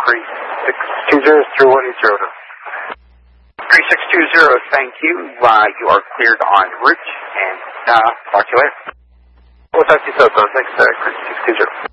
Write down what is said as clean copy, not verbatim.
3620 through 180. 3620, thank you. You are cleared en route, and talk to you later. We'll talk to you soon, thanks, Chris 620.